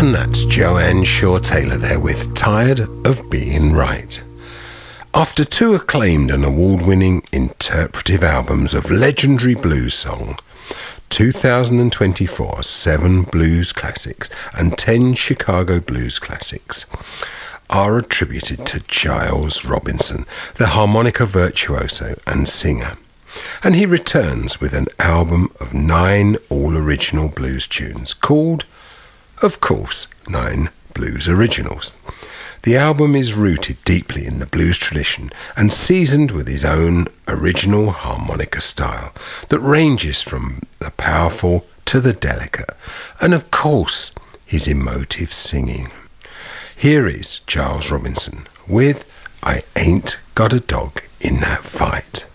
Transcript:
And that's Joanne Shaw Taylor there with Tired of Being Right. After two acclaimed and award-winning interpretive albums of legendary blues song, 2024's 7 blues classics and 10 Chicago blues classics are attributed to Giles Robinson, the harmonica virtuoso and singer. And he returns with an album of 9 all-original blues tunes called, of course, 9 Blues Originals. The album is rooted deeply in the blues tradition and seasoned with his own original harmonica style that ranges from the powerful to the delicate, and of course, his emotive singing. Here is Giles Robinson with I Ain't Got a Dog in That Fight.